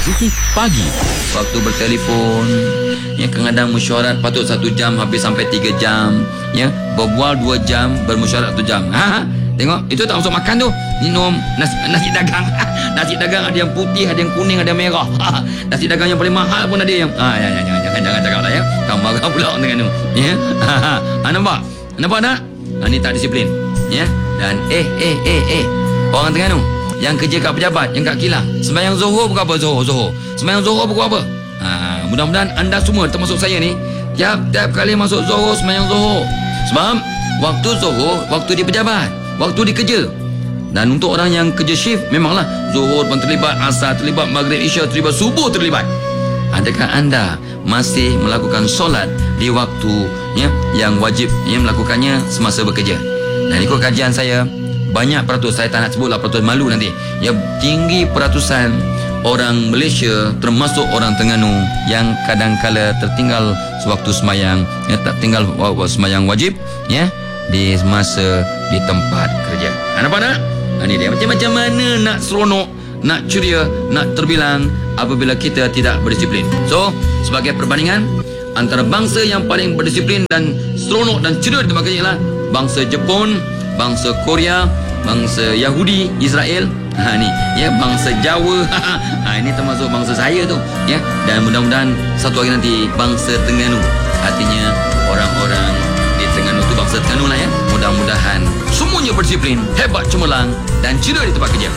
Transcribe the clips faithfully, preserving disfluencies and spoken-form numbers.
Suti Pagi. Waktu bertelefon, ya, kadang-kadang mesyuarat patut satu jam habis sampai tiga jam, ya, berbual dua jam, bermesyuarat satu jam. Ha, ha? Tengok, itu tak masuk makan tu. Minum nasi, nasi dagang. Nasi dagang ada yang putih, ada yang kuning, ada yang merah. Ha, nasi dagang yang paling mahal pun ada yang. Ah, ya, ya, jangan, jangan, jangan cakap lah, ya. Kamu marah pula dengan tu. Ya, ha, ha. Ha, nampak? Nampak tak? Ha, ni tak disiplin. Ya, dan eh, eh, eh, eh, orang Terengganu yang kerja kat pejabat, yang kat kilang, sembahyang Zuhur pukul apa? Zuhur, Zuhur. Sembahyang Zuhur pukul apa? Ha, mudah-mudahan anda semua, termasuk saya ni, tiap-tiap kali masuk Zuhur, sembahyang Zuhur. Sebab waktu Zuhur, waktu di pejabat, waktu di kerja. Dan untuk orang yang kerja shift, memanglah Zuhur pun terlibat, Asar terlibat, Maghrib, Isya terlibat, Subuh terlibat. Adakah anda masih melakukan solat di waktu, ya, yang wajib, ya, melakukannya semasa bekerja? Dan ikut kajian saya, banyak peratus, saya tak nak sebutlah peratus, malu nanti, ya, tinggi peratusan orang Malaysia, termasuk orang Terengganu, yang kadang-kala tertinggal sewaktu semayang, ya, tak tinggal semayang wajib, ya, di masa di tempat kerja. Ha, nampak tak? Ha, ni dia, macam-macam mana nak seronok, nak ceria, nak terbilang apabila kita tidak berdisiplin. So, sebagai perbandingan antara bangsa yang paling berdisiplin dan seronok dan ceria di tempat kerja ialah bangsa Jepun, bangsa Korea, bangsa Yahudi, Israel. Ha, ni, ya, bangsa Jawa. Ha, ini termasuk bangsa saya tu, ya. Dan mudah-mudahan satu hari nanti bangsa Terengganu, artinya orang-orang di Terengganu tu bangsa Terengganu lah, ya. Mudah-mudahan semuanya berdisiplin, hebat, cemerlang dan ceria di tempat kerja.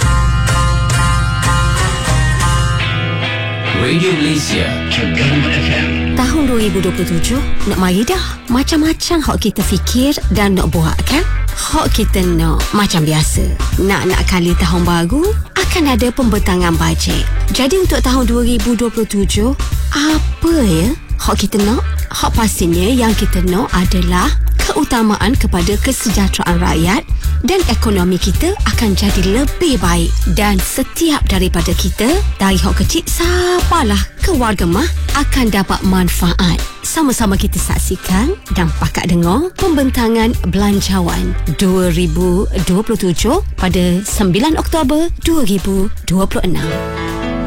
Radio Malaysia. Tahun dua ribu dua puluh tujuh nak mari dah. Macam-macam hak kita fikir dan nak buat kan. Hak kita nak macam biasa. Nak-nak kali tahun baru akan ada pembentangan bajet. Jadi untuk tahun dua ribu dua puluh tujuh, apa ya hak kita nak? Hak pastinya yang kita nak adalah keutamaan kepada kesejahteraan rakyat, dan ekonomi kita akan jadi lebih baik. Dan setiap daripada kita, dari hak kecil sampailah ke warga mah, akan dapat manfaat. Sama-sama kita saksikan dan pakat dengar pembentangan belanjawan dua ribu dua puluh tujuh pada sembilan Oktober dua ribu dua puluh enam.